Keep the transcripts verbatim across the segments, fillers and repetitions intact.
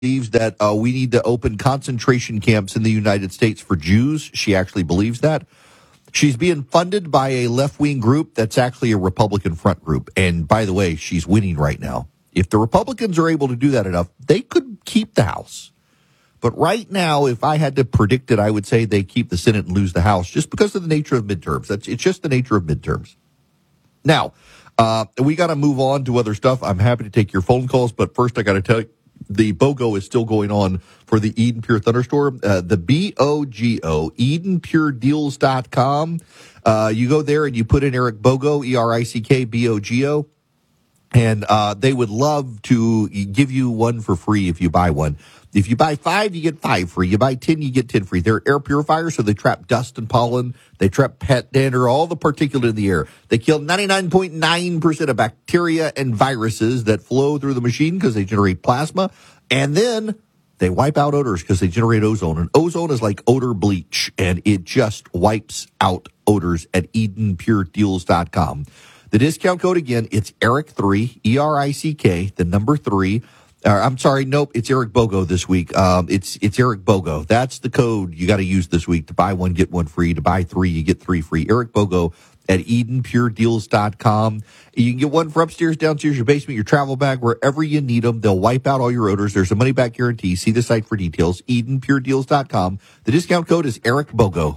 believes that uh, we need to open concentration camps in the United States for Jews. She actually believes that. She's being funded by a left-wing group that's actually a Republican front group. And by the way, she's winning right now. If the Republicans are able to do that enough, they could keep the House. But right now, if I had to predict it, I would say they keep the Senate and lose the House just because of the nature of midterms. That's, it's just the nature of midterms. Now, uh, we got to move on to other stuff. I'm happy to take your phone calls, but first I got to tell you, the BOGO is still going on for the Eden Pure Thunderstorm. Uh, the B O G O, Eden Pure Deals dot com. Uh, you go there and you put in Eric Bogo, E R I C K B O G O, and uh, they would love to give you one for free if you buy one. If you buy five, you get five free. You buy ten, you get ten free. They're air purifiers, so they trap dust and pollen. They trap pet dander, all the particulate in the air. They kill ninety-nine point nine percent of bacteria and viruses that flow through the machine because they generate plasma. And then they wipe out odors because they generate ozone. And ozone is like odor bleach, and it just wipes out odors at Eden Pure Deals dot com. The discount code, again, it's Eric three, E R I C K, the number three. Uh, I'm sorry, nope, it's Eric Bogo this week. Um, it's it's Eric Bogo. That's the code you got to use this week. To buy one, get one free. To buy three, you get three free. Eric Bogo at Eden Pure Deals dot com. You can get one for upstairs, downstairs, your basement, your travel bag, wherever you need them. They'll wipe out all your odors. There's a money-back guarantee. See the site for details, Eden Pure Deals dot com. The discount code is Eric Bogo.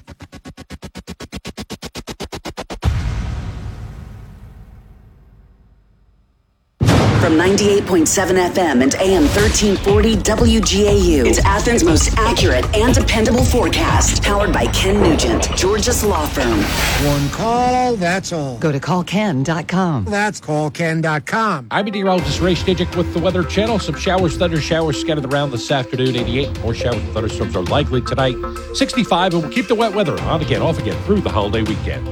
From ninety-eight point seven F M and A M thirteen forty W G A U. It's Athens' most accurate and dependable forecast. Powered by Ken Nugent, Georgia's law firm. One call, that's all. Go to call ken dot com. That's call ken dot com. I'm meteorologist Ray Stidgick with the Weather Channel. Some showers, thunder showers scattered around this afternoon. eighty-eight. More showers and thunderstorms are likely tonight. sixty-five, and we'll keep the wet weather on again, off again through the holiday weekend.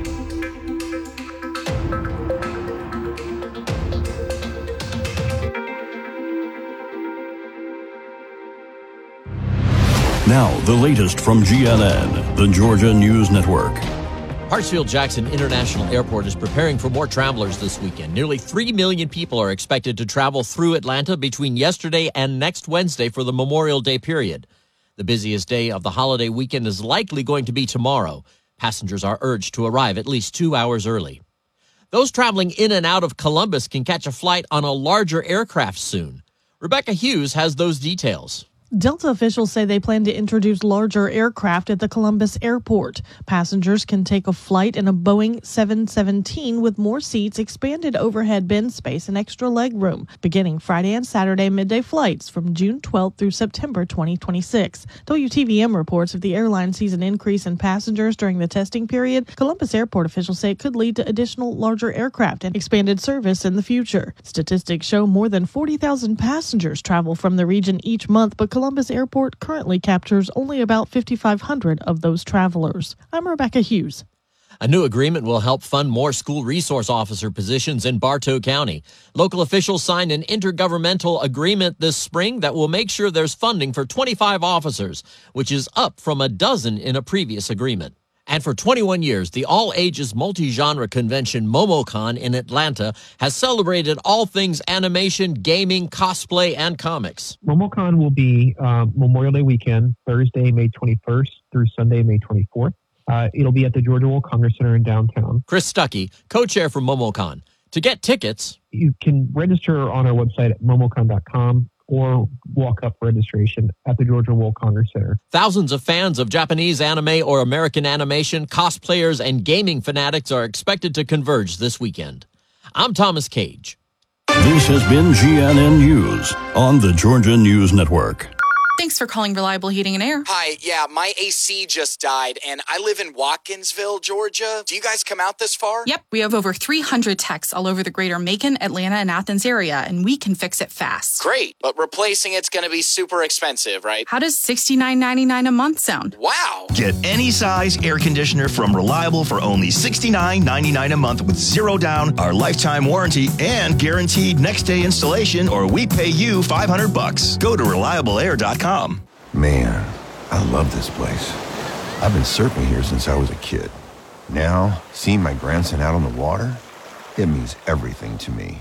Now, the latest from G N N, the Georgia News Network. Hartsfield-Jackson International Airport is preparing for more travelers this weekend. Nearly three million people are expected to travel through Atlanta between yesterday and next Wednesday for the Memorial Day period. The busiest day of the holiday weekend is likely going to be tomorrow. Passengers are urged to arrive at least two hours early. Those traveling in and out of Columbus can catch a flight on a larger aircraft soon. Rebecca Hughes has those details. Delta officials say they plan to introduce larger aircraft at the Columbus airport. Passengers can take a flight in a Boeing seven seventeen with more seats, expanded overhead bin space, and extra leg room, beginning Friday and Saturday midday flights from June twelfth through September twenty twenty-six. W T V M reports if the airline sees an increase in passengers during the testing period, Columbus airport officials say it could lead to additional larger aircraft and expanded service in the future. Statistics show more than forty thousand passengers travel from the region each month, but Columbus Airport currently captures only about fifty-five hundred of those travelers. I'm Rebecca Hughes. A new agreement will help fund more school resource officer positions in Bartow County. Local officials signed an intergovernmental agreement this spring that will make sure there's funding for twenty-five officers, which is up from a dozen in a previous agreement. And for twenty-one years, the all-ages multi-genre convention MomoCon in Atlanta has celebrated all things animation, gaming, cosplay, and comics. MomoCon will be uh, Memorial Day weekend, Thursday, May twenty-first through Sunday, May twenty-fourth. Uh, it'll be at the Georgia World Congress Center in downtown. Chris Stuckey, co-chair for MomoCon. To get tickets, you can register on our website at momocon dot com. or walk up registration at the Georgia World Congress Center. Thousands of fans of Japanese anime or American animation, cosplayers, and gaming fanatics are expected to converge this weekend. I'm Thomas Cage. This has been G N N News on the Georgia News Network. Thanks for calling Reliable Heating and Air. Hi, yeah, my A C just died, and I live in Watkinsville, Georgia. Do you guys come out this far? Yep, we have over three hundred techs all over the greater Macon, Atlanta, and Athens area, and we can fix it fast. Great, but replacing it's going to be super expensive, right? How does sixty-nine ninety-nine a month sound? Wow! Get any size air conditioner from Reliable for only sixty-nine ninety-nine a month with zero down, our lifetime warranty, and guaranteed next day installation, or we pay you five hundred bucks. Go to reliable air dot com. Man, I love this place. I've been surfing here since I was a kid. Now, seeing my grandson out on the water, it means everything to me.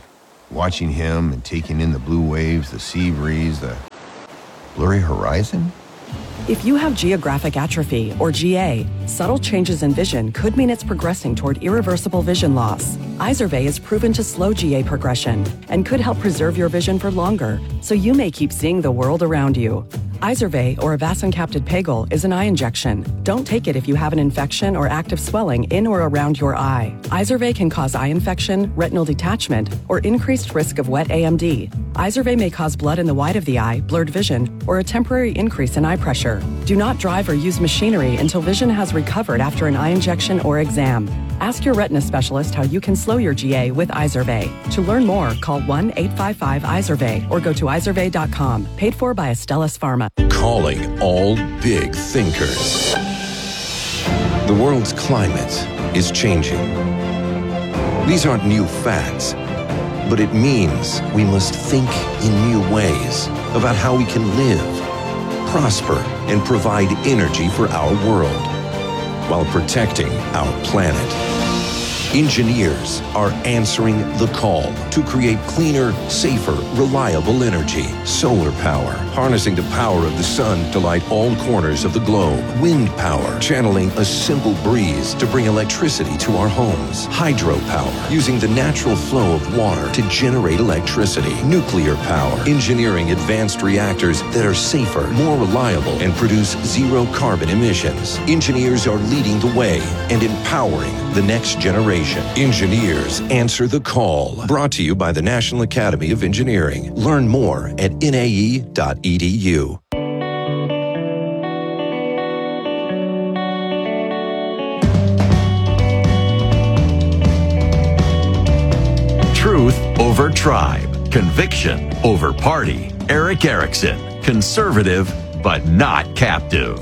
watching him and taking in the blue waves, the sea breeze, the blurry horizon. If you have geographic atrophy, or G A, subtle changes in vision could mean it's progressing toward irreversible vision loss. Izervay is proven to slow G A progression and could help preserve your vision for longer, so you may keep seeing the world around you. Izervay, or avacincaptad pegol, is an eye injection. Don't take it if you have an infection or active swelling in or around your eye. Izervay can cause eye infection, retinal detachment, or increased risk of wet A M D. Izervay may cause blood in the white of the eye, blurred vision, or a temporary increase in eye pressure. Do not drive or use machinery until vision has recovered after an eye injection or exam. Ask your retina specialist how you can slow your G A with Izervay. To learn more, call one eight five five Izervay or go to izervay dot com. Paid for by Astellas Pharma. Calling all big thinkers. The world's climate is changing. These aren't new facts, but it means we must think in new ways about how we can live, prosper, and provide energy for our world while protecting our planet. Engineers are answering the call to create cleaner, safer, reliable energy. Solar power, harnessing the power of the sun to light all corners of the globe. Wind power, channeling a simple breeze to bring electricity to our homes. Hydropower, using the natural flow of water to generate electricity. Nuclear power, engineering advanced reactors that are safer, more reliable, and produce zero carbon emissions. Engineers are leading the way and empowering the next generation. Engineers answer the call. Brought to you by the National Academy of Engineering. Learn more at N A E dot E D U. Truth over tribe. Conviction over party. Erick Erickson. Conservative, but not captive.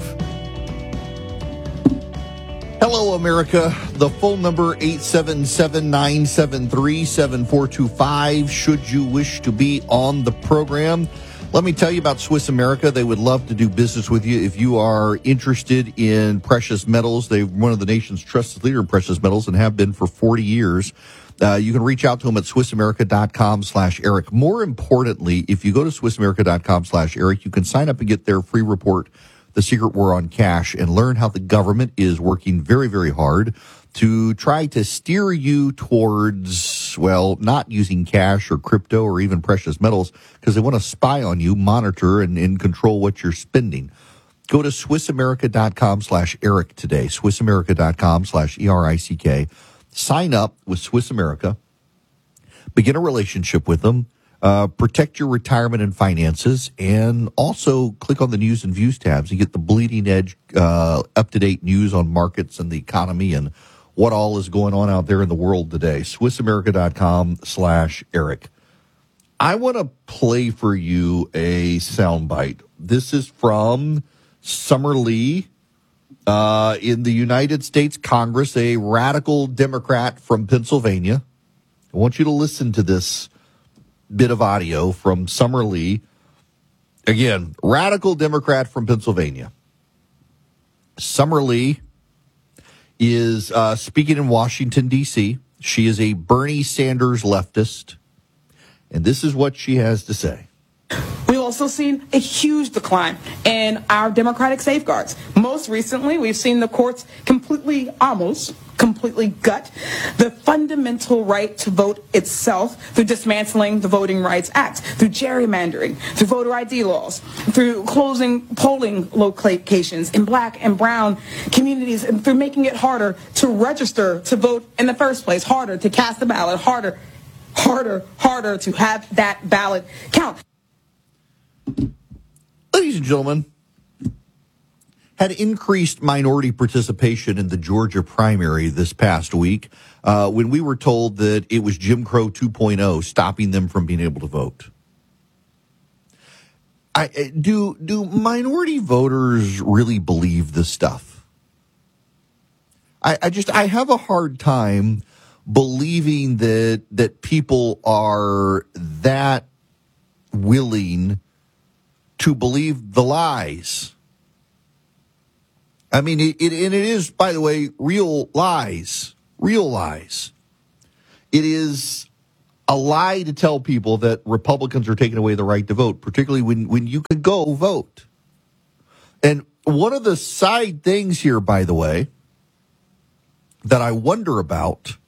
Hello, America. The phone number, eight seven seven, nine seven three, seven four two five, should you wish to be on the program. Let me tell you about Swiss America. They would love to do business with you if you are interested in precious metals. They're one of the nation's trusted leader in precious metals and have been for forty years. Uh, you can reach out to them at swissamerica.com slash Eric. More importantly, if you go to swissamerica.com slash Eric, you can sign up and get their free report, The Secret War on Cash, and learn how the government is working very, very hard to try to steer you towards, well, not using cash or crypto or even precious metals because they want to spy on you, monitor, and, and control what you're spending. Go to swissamerica.com slash Eric today, swissamerica.com slash E R I C K. Sign up with Swiss America. Begin a relationship with them. Uh, protect your retirement and finances, and also click on the news and views tabs and get the bleeding edge, uh, up-to-date news on markets and the economy and what all is going on out there in the world today. swissamerica.com slash Eric. I want to play for you a soundbite. This is from Summer Lee uh, in the United States Congress, a radical Democrat from Pennsylvania. I want you to listen to this bit of audio from Summer Lee. Again, radical Democrat from Pennsylvania. Summer Lee is uh, speaking in Washington, D C. She is a Bernie Sanders leftist. And this is what she has to say. We've also seen a huge decline in our democratic safeguards. Most recently, we've seen the courts completely, almost completely gut the fundamental right to vote itself through dismantling the Voting Rights Act, through gerrymandering, through voter I D laws, through closing polling locations in black and brown communities, and through making it harder to register to vote in the first place, harder to cast a ballot, harder, harder, harder to have that ballot count. Ladies and gentlemen, had increased minority participation in the Georgia primary this past week uh, when we were told that it was Jim Crow two point oh stopping them from being able to vote. I, do, do minority voters really believe this stuff? I, I just, I have a hard time believing that, that people are that willing to believe the lies. I mean, it, it, and it is, by the way, real lies, real lies. It is a lie to tell people that Republicans are taking away the right to vote, particularly when, when you could go vote. And one of the side things here, by the way, that I wonder about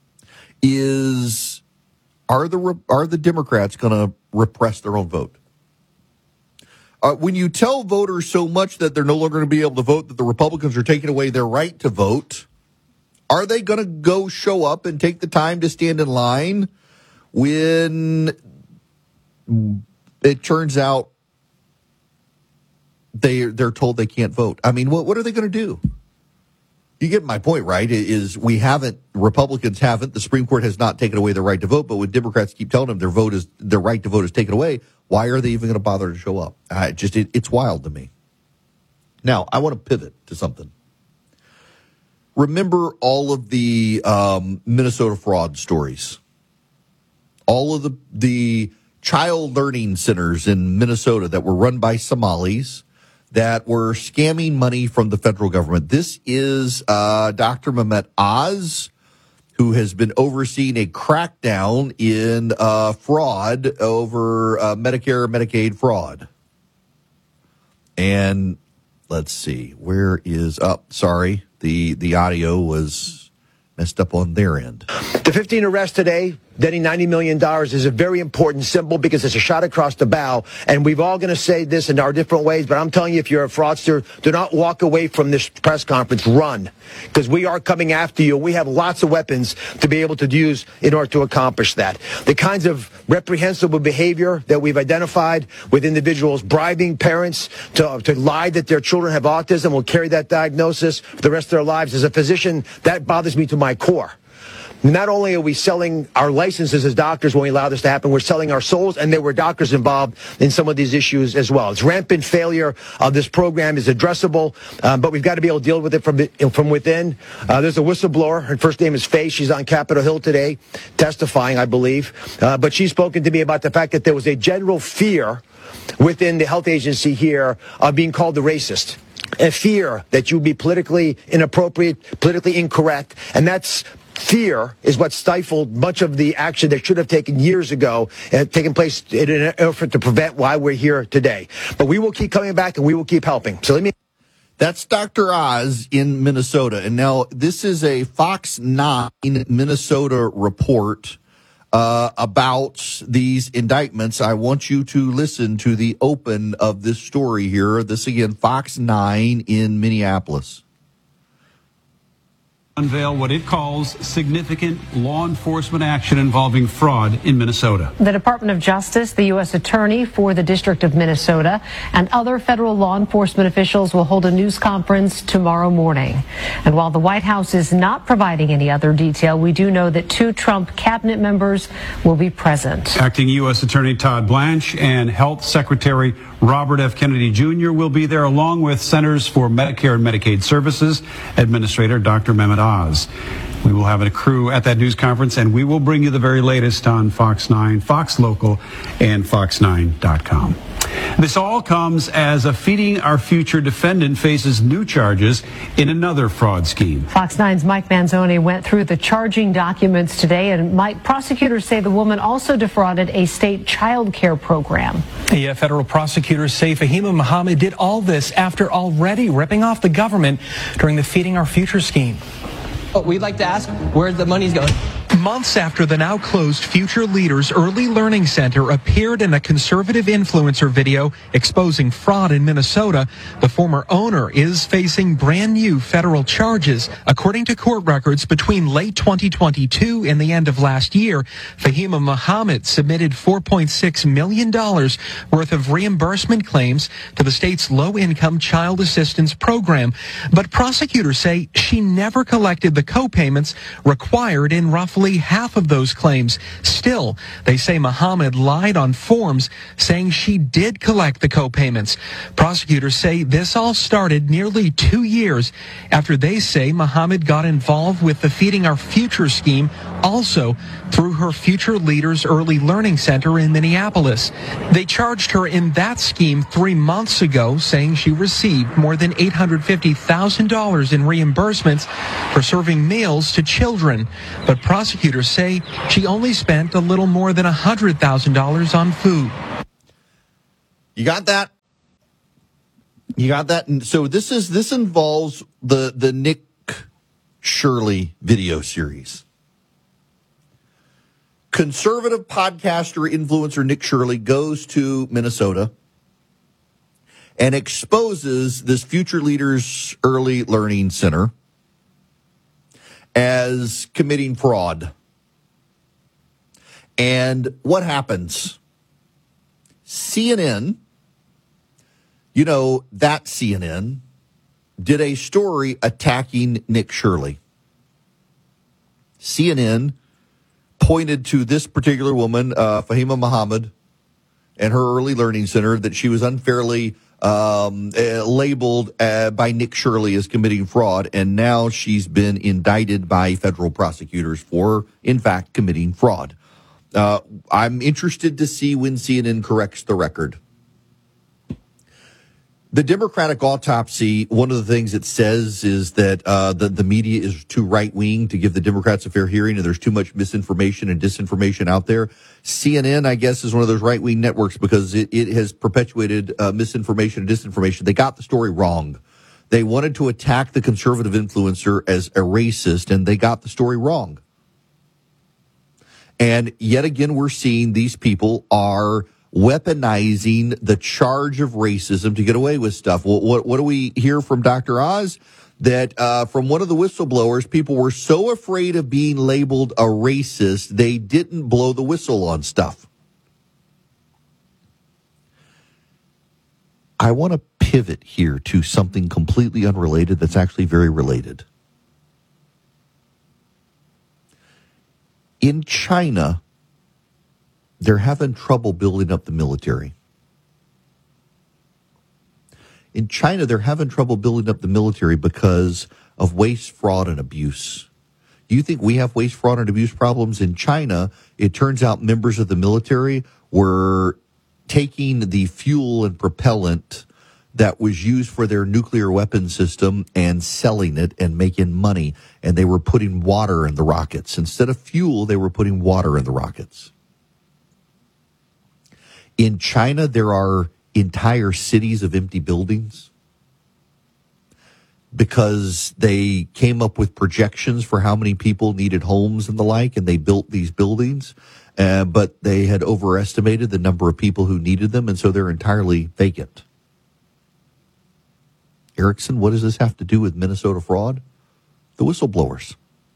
is are the are the Democrats going to repress their own vote? Uh, when you tell voters so much that they're no longer going to be able to vote, that the Republicans are taking away their right to vote, are they going to go show up and take the time to stand in line when it turns out they they're told they can't vote? I mean, what what are they going to do? You get my point, right? Is we haven't, Republicans haven't, the Supreme Court has not taken away their right to vote, but when Democrats keep telling them their vote is, their right to vote is taken away, why are they even going to bother to show up? I just, it, it's wild to me. Now, I want to pivot to something. Remember all of the um, Minnesota fraud stories? All of the, the child learning centers in Minnesota that were run by Somalis that were scamming money from the federal government. This is uh, Doctor Mehmet Oz, who has been overseeing a crackdown in uh, fraud over uh, Medicare, Medicaid fraud. And let's see, where is up? Oh, sorry, the the audio was messed up on their end. The fifteen arrests today, netting ninety million dollars, is a very important symbol because it's a shot across the bow. And we've all going to say this in our different ways, but I'm telling you, if you're a fraudster, do not walk away from this press conference. Run, because we are coming after you. We have lots of weapons to be able to use in order to accomplish that. The kinds of reprehensible behavior that we've identified with individuals bribing parents to, to lie that their children have autism, will carry that diagnosis for the rest of their lives. As a physician, that bothers me to my core. Not only are we selling our licenses as doctors when we allow this to happen, we're selling our souls, and there were doctors involved in some of these issues as well. It's rampant failure of this program is addressable, um, but we've got to be able to deal with it from from within. Uh, there's a whistleblower. Her first name is Faye. She's on Capitol Hill today testifying, I believe. Uh, but she's spoken to me about the fact that there was a general fear within the health agency here of being called the racist. A fear that you'd be politically inappropriate, politically incorrect, and that's fear is what stifled much of the action that should have taken years ago and taken place in an effort to prevent why we're here today. But we will keep coming back and we will keep helping. So let me. That's Doctor Oz in Minnesota. And now this is a Fox nine Minnesota report uh, about these indictments. I want you to listen to the open of this story here. This again, Fox nine in Minneapolis. Unveil what it calls significant law enforcement action involving fraud in Minnesota. The Department of Justice, the U S Attorney for the District of Minnesota, and other federal law enforcement officials will hold a news conference tomorrow morning. And while the White House is not providing any other detail, we do know that two Trump cabinet members will be present. Acting U S Attorney Todd Blanche and Health Secretary Robert F. Kennedy Junior will be there, along with Centers for Medicare and Medicaid Services Administrator Doctor Mehmet Oz. We will have a crew at that news conference, and we will bring you the very latest on Fox nine, Fox Local, and fox nine dot com. This all comes as a Feeding Our Future defendant faces new charges in another fraud scheme. Fox nine's Mike Manzoni went through the charging documents today, and Mike, prosecutors say the woman also defrauded a state child care program. Yeah, federal prosecutors say Fahima Muhammad did all this after already ripping off the government during the Feeding Our Future scheme. Oh, we'd like to ask where the money's going. Months after the now closed Future Leaders Early Learning Center appeared in a conservative influencer video exposing fraud in Minnesota, the former owner is facing brand new federal charges. According to court records, between late twenty twenty-two and the end of last year, Fahima Muhammad submitted four point six million dollars worth of reimbursement claims to the state's low-income child assistance program. But prosecutors say she never collected the co-payments required in roughly half of those claims. Still, they say Muhammad lied on forms saying she did collect the co-payments. Prosecutors say this all started nearly two years after they say Muhammad got involved with the Feeding Our Future scheme, also through her Future Leaders Early Learning Center in Minneapolis. They charged her in that scheme three months ago, saying she received more than eight hundred fifty thousand dollars in reimbursements for serving meals to children. But prosecutors prosecutors say she only spent a little more than one hundred thousand dollars on food. You got that? You got that? And so this is this involves the the Nick Shirley video series. Conservative podcaster influencer Nick Shirley goes to Minnesota and exposes this Future Leaders Early Learning Center as committing fraud. And what happens? C N N, you know, that C N N, did a story attacking Nick Shirley. C N N pointed to this particular woman, uh, Fahima Muhammad, and her Early Learning Center, that she was unfairly um, uh, labeled uh, by Nick Shirley as committing fraud, and now she's been indicted by federal prosecutors for, in fact, committing fraud. Uh, I'm interested to see when C N N corrects the record. The Democratic autopsy, one of the things it says is that uh, the, the media is too right-wing to give the Democrats a fair hearing, and there's too much misinformation and disinformation out there. C N N, I guess, is one of those right-wing networks because it, it has perpetuated uh, misinformation and disinformation. They got the story wrong. They wanted to attack the conservative influencer as a racist, and they got the story wrong. And yet again, we're seeing these people are weaponizing the charge of racism to get away with stuff. What, what, what do we hear from Doctor Oz? That uh, from one of the whistleblowers, people were so afraid of being labeled a racist, they didn't blow the whistle on stuff. I want to pivot here to something completely unrelated that's actually very related. In China, they're having trouble building up the military. In China, they're having trouble building up the military because of waste, fraud, and abuse. Do you think we have waste, fraud, and abuse problems? In China, it turns out members of the military were taking the fuel and propellant that was used for their nuclear weapon system and selling it and making money. And they were putting water in the rockets. Instead of fuel, they were putting water in the rockets. In China, there are entire cities of empty buildings because they came up with projections for how many people needed homes and the like, and they built these buildings, uh, but they had overestimated the number of people who needed them, and so they're entirely vacant. Erickson, what does this have to do with Minnesota fraud? The whistleblowers.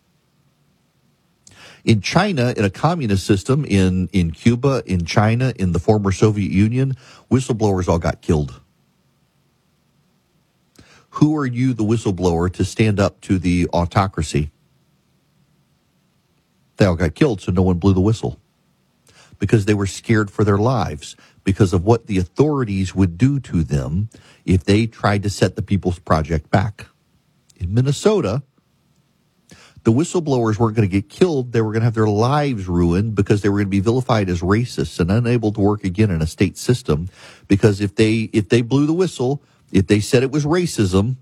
In China, in a communist system, in, in Cuba, in China, in the former Soviet Union, whistleblowers all got killed. Who are you, the whistleblower, to stand up to the autocracy? They all got killed, so no one blew the whistle. Because they were scared for their lives, because of what the authorities would do to them if they tried to set the People's Project back. In Minnesota, the whistleblowers weren't going to get killed. They were going to have their lives ruined because they were going to be vilified as racists and unable to work again in a state system. Because if they if they blew the whistle, if they said it was racism,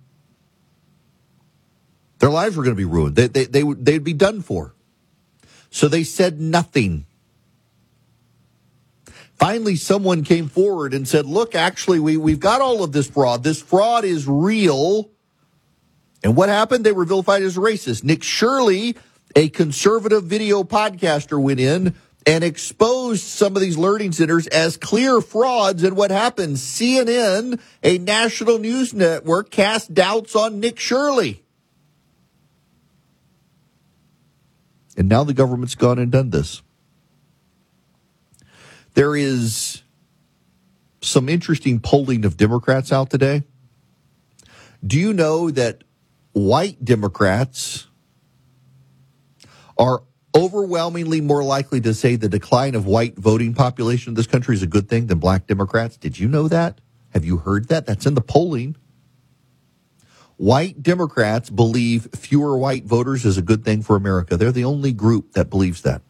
their lives were going to be ruined. They, they, they would, they'd be done for. So they said nothing. Finally, someone came forward and said, look, actually, we, we've got all of this fraud. This fraud is real. And what happened? They were vilified as racist. Nick Shirley, a conservative video podcaster, went in and exposed some of these learning centers as clear frauds. And what happened? C N N, a national news network, cast doubts on Nick Shirley. And now the government's gone and done this. There is some interesting polling of Democrats out today. Do you know that white Democrats are overwhelmingly more likely to say the decline of white voting population in this country is a good thing than black Democrats? Did you know that? Have you heard that? That's in the polling. White Democrats believe fewer white voters is a good thing for America. They're the only group that believes that.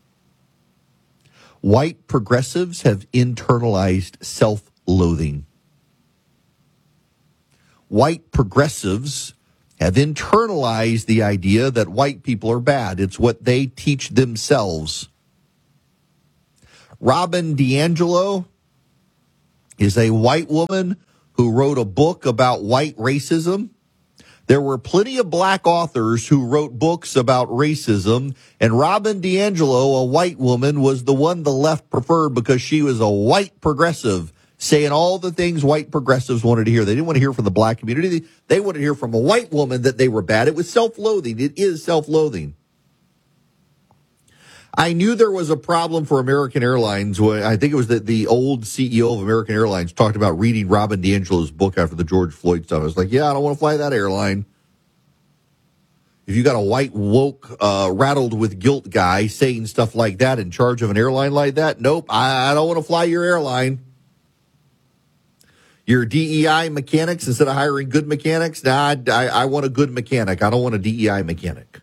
White progressives have internalized self-loathing. White progressives have internalized the idea that white people are bad. It's what they teach themselves. Robin DiAngelo is a white woman who wrote a book about white racism. There were plenty of black authors who wrote books about racism, and Robin DiAngelo, a white woman, was the one the left preferred because she was a white progressive, saying all the things white progressives wanted to hear. They didn't want to hear from the black community. They, they wanted to hear from a white woman that they were bad. It was self-loathing. It is self-loathing. I knew there was a problem for American Airlines when I think it was that the old C E O of American Airlines talked about reading Robin DiAngelo's book after the George Floyd stuff. I was like, yeah, I don't want to fly that airline. If you got a white, woke, uh, rattled with guilt guy saying stuff like that in charge of an airline like that, nope, I, I don't want to fly your airline. Your D E I mechanics, instead of hiring good mechanics, nah, I, I want a good mechanic. I don't want a D E I mechanic.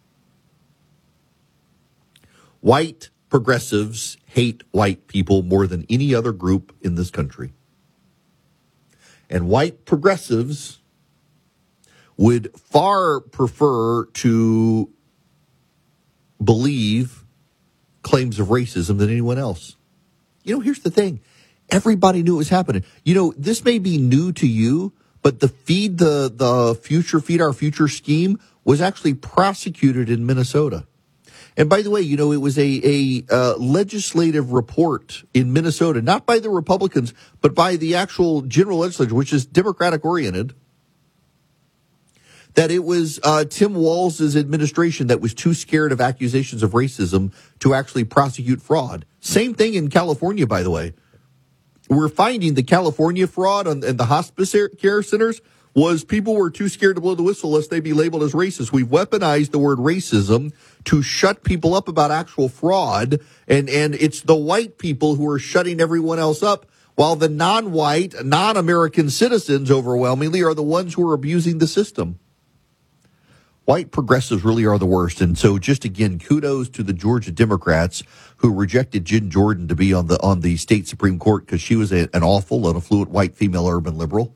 White progressives hate white people more than any other group in this country. And white progressives would far prefer to believe claims of racism than anyone else. You know, here's the thing. Everybody knew it was happening. You know, this may be new to you, but the Feed the, the Future, Feed Our Future scheme was actually prosecuted in Minnesota. And by the way, you know, it was a, a uh, legislative report in Minnesota, not by the Republicans, but by the actual general legislature, which is Democratic oriented, that it was uh, Tim Walz's administration that was too scared of accusations of racism to actually prosecute fraud. Same thing in California, by the way. We're finding the California fraud on, in the hospice care centers was people were too scared to blow the whistle lest they be labeled as racist. We've weaponized the word racism to shut people up about actual fraud, and, and it's the white people who are shutting everyone else up, while the non-white, non-American citizens overwhelmingly are the ones who are abusing the system. White progressives really are the worst, and so just again, kudos to the Georgia Democrats who rejected Jen Jordan to be on the on the state Supreme Court because she was a, an awful and affluent white female urban liberal.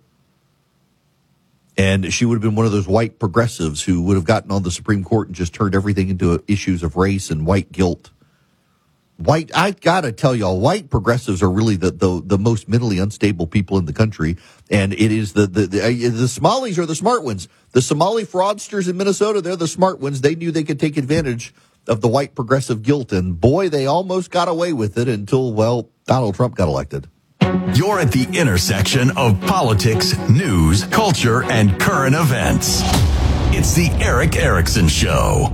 And she would have been one of those white progressives who would have gotten on the Supreme Court and just turned everything into issues of race and white guilt. White, I gotta tell y'all, white progressives are really the, the, the most mentally unstable people in the country. And it is the, the, the, uh, the Somalis are the smart ones. The Somali fraudsters in Minnesota, they're the smart ones. They knew they could take advantage of the white progressive guilt. And boy, they almost got away with it until, well, Donald Trump got elected. You're at the intersection of politics, news, culture, and current events. It's the Erick Erickson Show.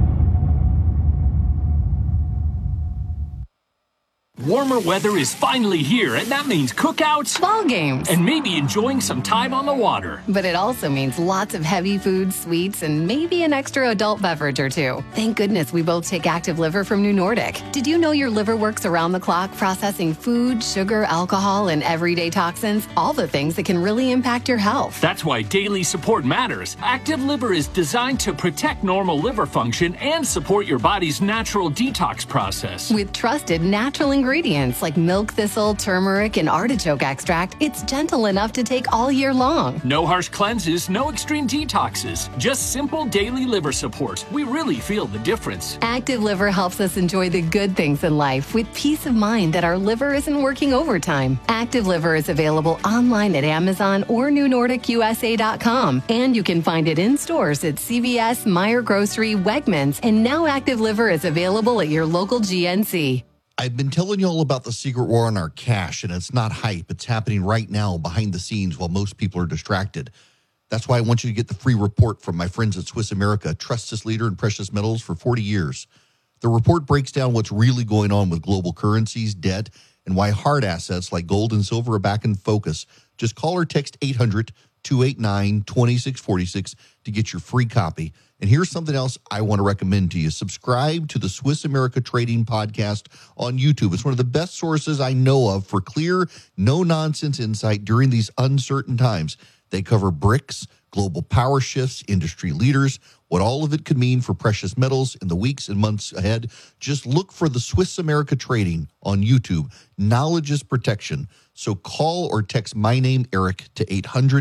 Warmer weather is finally here, and that means cookouts, ball games, and maybe enjoying some time on the water. But it also means lots of heavy foods, sweets, and maybe an extra adult beverage or two. Thank goodness we both take Active Liver from New Nordic. Did you know your liver works around the clock processing food, sugar, alcohol, and everyday toxins? All the things that can really impact your health. That's why daily support matters. Active Liver is designed to protect normal liver function and support your body's natural detox process. With trusted natural ingredients. Ingredients like milk thistle, turmeric, and artichoke extract, it's gentle enough to take all year long. No harsh cleanses, no extreme detoxes, just simple daily liver support. We really feel the difference. Active Liver helps us enjoy the good things in life with peace of mind that our liver isn't working overtime. Active Liver is available online at Amazon or New Nordic U S A dot com, and you can find it in stores at C V S, Meijer Grocery, Wegmans, and now Active Liver is available at your local G N C. I've been telling you all about the secret war on our cash, and it's not hype. It's happening right now behind the scenes while most people are distracted. That's why I want you to get the free report from my friends at Swiss America, trusted leader in precious metals for forty years. The report breaks down what's really going on with global currencies, debt, and why hard assets like gold and silver are back in focus. Just call or text eight hundred, two eight nine, two six four six to get your free copy. And here's something else I want to recommend to you. Subscribe to the Swiss America Trading Podcast on YouTube. It's one of the best sources I know of for clear, no-nonsense insight during these uncertain times. They cover BRICS, global power shifts, industry leaders, what all of it could mean for precious metals in the weeks and months ahead. Just look for the Swiss America Trading on YouTube. Knowledge is protection. So call or text my name, Eric, to eight hundred,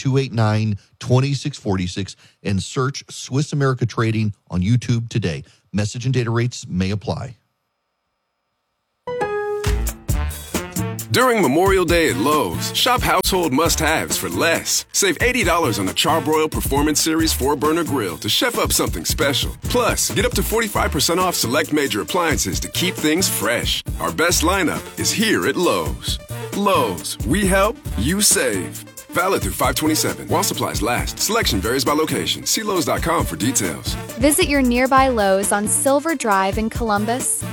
two eight nine, two six four six and search Swiss America Trading on YouTube today. Message and data rates may apply. During Memorial Day at Lowe's, shop household must-haves for less. Save eighty dollars on the Charbroil Performance Series four burner grill to chef up something special. Plus, get up to forty-five percent off select major appliances to keep things fresh. Our best lineup is here at Lowe's. Lowe's, we help, you save. Valid through five twenty-seven. While supplies last. Selection varies by location. See Lowe's dot com for details. Visit your nearby Lowe's on Silver Drive in Columbus.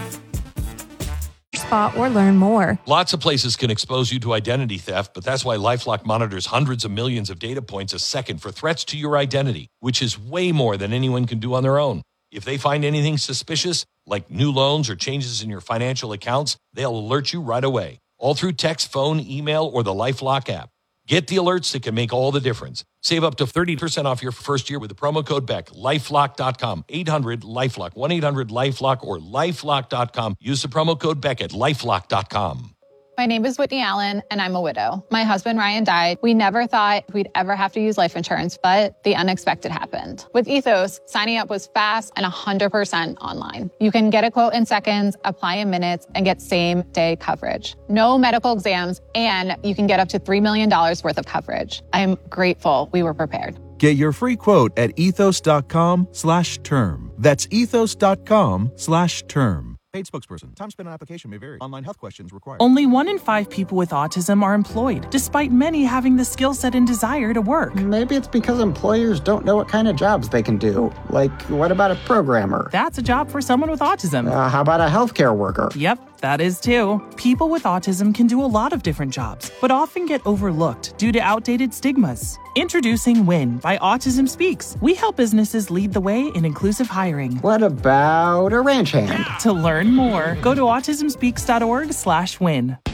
Spot or learn more. Lots of places can expose you to identity theft, but that's why LifeLock monitors hundreds of millions of data points a second for threats to your identity, which is way more than anyone can do on their own. If they find anything suspicious, like new loans or changes in your financial accounts, they'll alert you right away, all through text, phone, email, or the LifeLock app. Get the alerts that can make all the difference. Save up to thirty percent off your first year with the promo code Beck. lifelock dot com, eight hundred LifeLock, one eight hundred LifeLock, or lifelock dot com. Use the promo code Beck at lifelock dot com. My name is Whitney Allen, and I'm a widow. My husband, Ryan, died. We never thought we'd ever have to use life insurance, but the unexpected happened. With Ethos, signing up was fast and one hundred percent online. You can get a quote in seconds, apply in minutes, and get same-day coverage. No medical exams, and you can get up to three million dollars worth of coverage. I am grateful we were prepared. Get your free quote at ethos.com slash term. That's ethos.com slash term. Paid spokesperson. Time spent on application may vary. Online health questions required. Only one in five people with autism are employed, despite many having the skill set and desire to work. Maybe it's because employers don't know what kind of jobs they can do. Like, what about a programmer? That's a job for someone with autism. Uh, how about a healthcare worker? Yep, that is too. People with autism can do a lot of different jobs, but often get overlooked due to outdated stigmas. Introducing WIN by Autism Speaks. We help businesses lead the way in inclusive hiring. What about a ranch hand? To learn more, go to autism speaks dot org slash win.